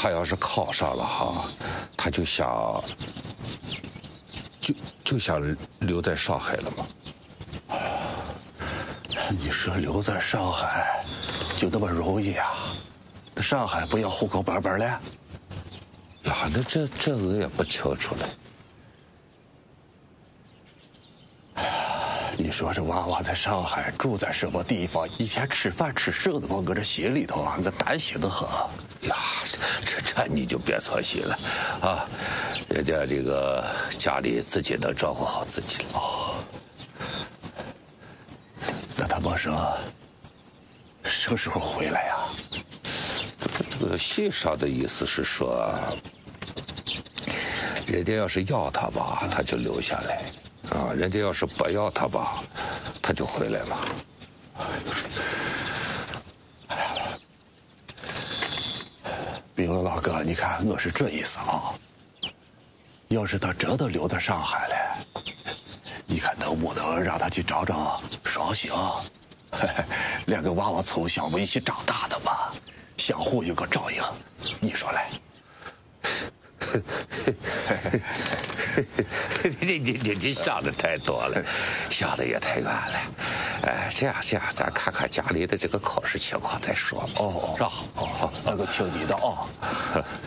他要是考上了哈，他就想留在上海了嘛。 你说留在上海就那么容易啊？那上海不要户口本本嘞？ 呀，那这我也不清楚了。 你说这娃娃在上海住在什么地方？一天吃饭吃剩的往搁这心里头啊，那担心的很。 呀，这你就别操心了，啊，人家这个家里自己能照顾好自己了。 哦，那他们说什么时候回来呀？ 这个信上的意思是说，人家要是要他吧，他就留下来。啊，人家要是不要他吧，他就回来了。 冰冷老哥，你看我是这意思啊。要是他真的留在上海了，你看能不能让他去找找双星？两个娃娃从小我一起长大的嘛，相互有个照应，你说嘞？ 你想的太多了，想的也太远了。哎，这样，咱看看家里的这个考试情况再说嘛。 哦，是吧？哦，那个听你的啊。